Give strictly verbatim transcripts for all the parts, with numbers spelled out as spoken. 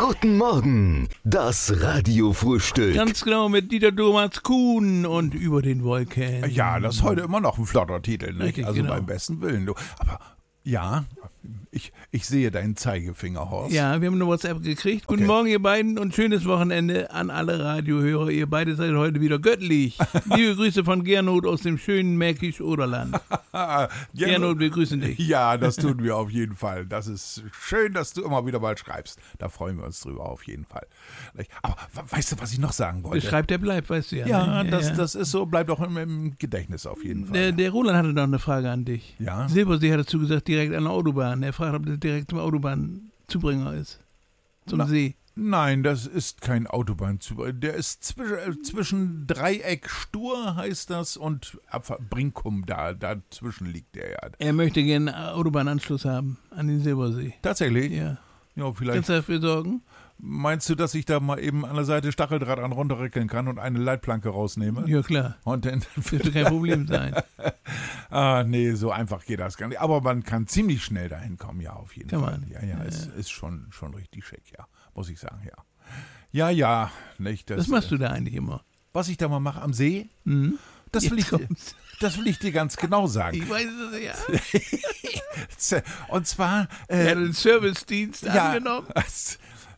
Guten Morgen, das Radiofrühstück. Ganz genau, mit Dieter Thomas Kuhn und über den Wolken. Ja, das ist heute immer noch ein flotter Titel, nicht? Richtig, Also genau. beim besten Willen. Du. Aber ja, ich, ich sehe deinen Zeigefinger, Horst. Ja, wir haben eine WhatsApp gekriegt. Guten Okay. Morgen, ihr beiden, und schönes Wochenende an alle Radiohörer. Ihr beide seid heute wieder göttlich. Liebe Grüße von Gernot aus dem schönen Märkisch-Oderland. Gernot, wir grüßen dich. Ja, das tun wir auf jeden Fall. Das ist schön, dass du immer wieder mal schreibst. Da freuen wir uns drüber auf jeden Fall. Aber weißt du, was ich noch sagen wollte? Schreibt, der bleibt, weißt du ja. Ja, ne? das, das ist so, bleibt auch im, im Gedächtnis auf jeden Fall. Der, der Roland hatte noch eine Frage an dich. Ja? Silbersee hat dazu gesagt, direkt an der Autobahn. Er fragt, ob das direkt zum Autobahnzubringer ist. Zum Na, See. Nein, das ist kein Autobahnzubringer. Der ist zwischen, äh, zwischen Dreieck Stur, heißt das, und Abfahr- Brinkum, da, dazwischen liegt der ja. Er möchte gerne einen Autobahnanschluss haben an den Silbersee. Tatsächlich? Ja. Ja, vielleicht. Kannst du dafür sorgen? Meinst du, dass ich da mal eben an der Seite Stacheldraht an runterrickeln kann und eine Leitplanke rausnehme? Ja, klar. Und dann Dürfte kein Problem sein. Ah, nee, so einfach geht das gar nicht. Aber man kann ziemlich schnell dahin kommen, ja, auf jeden Kann Fall. man. Ja, ja, Ja, es ja. ist schon, schon richtig schick, ja, muss ich sagen, ja. Ja, ja, nicht das. Was machst du da eigentlich immer? Was ich da mal mache am See, Mhm. das will, ich, Jetzt kommt's. das will ich dir ganz genau sagen. Ich weiß es ja. Und zwar, Er äh, hat den Servicedienst ja, angenommen. es-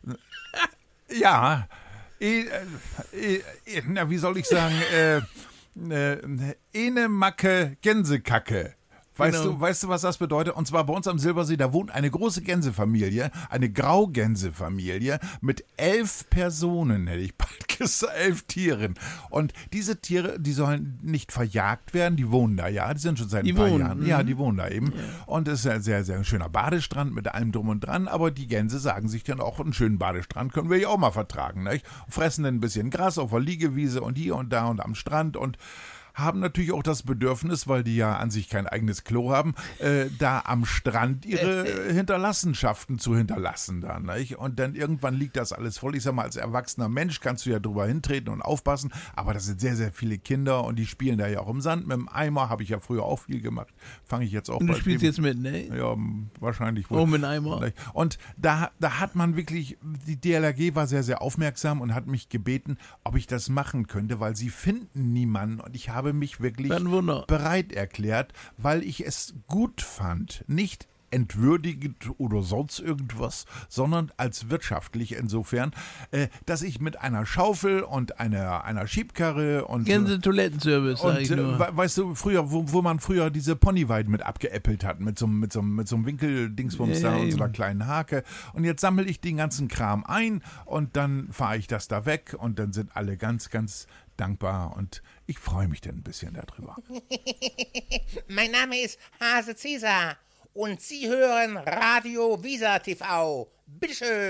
ja, eh, äh, eh, na, wie soll ich sagen, äh, äh, ene Macke Gänsekacke. Weißt, Genau. du, weißt du, was das bedeutet? Und zwar bei uns am Silbersee, da wohnt eine große Gänsefamilie, eine Graugänsefamilie mit elf Personen, hätte ich bald gesagt, elf Tieren. Und diese Tiere, die sollen nicht verjagt werden, die wohnen da, ja, die sind schon seit Die ein paar wohnen, Jahren. mhm. Ja, die wohnen da eben. Und es ist ein sehr, sehr schöner Badestrand mit allem drum und dran, aber die Gänse sagen sich dann auch, einen schönen Badestrand können wir ja auch mal vertragen, nicht? Fressen dann ein bisschen Gras auf der Liegewiese und hier und da und am Strand und haben natürlich auch das Bedürfnis, weil die ja an sich kein eigenes Klo haben, äh, da am Strand ihre äh, Hinterlassenschaften zu hinterlassen dann, nicht? Und dann irgendwann liegt das alles voll. Ich sag mal, als erwachsener Mensch kannst du ja drüber hintreten und aufpassen, aber das sind sehr, sehr viele Kinder und die spielen da ja auch im Sand. Mit dem Eimer habe ich ja früher auch viel gemacht. Fange ich jetzt auch Und du bald spielst eben- jetzt mit, ne? Ja, wahrscheinlich wohl. Oh, mit einem Eimer. Und da, da hat man wirklich, die D L R G war sehr, sehr aufmerksam und hat mich gebeten, ob ich das machen könnte, weil sie finden niemanden und ich habe mich wirklich Ein Wunder. bereit erklärt, weil ich es gut fand, nicht entwürdigend oder sonst irgendwas, sondern als wirtschaftlich insofern, äh, dass ich mit einer Schaufel und einer, einer Schiebkarre und Gänse-Toilettenservice, sag und ich äh, nur. we- weißt du, früher, wo, wo man früher diese Ponyweiden mit abgeäppelt hat, mit so, einem- mit so, einem- mit so einem Winkeldingsbums Ja, da und so einer eben. kleinen Hake. Und jetzt sammle ich den ganzen Kram ein und dann fahre ich das da weg und dann sind alle ganz, ganz dankbar und ich freue mich dann ein bisschen darüber. Mein Name ist Hase Cäsar und Sie hören Radio Visa T V. Bitteschön.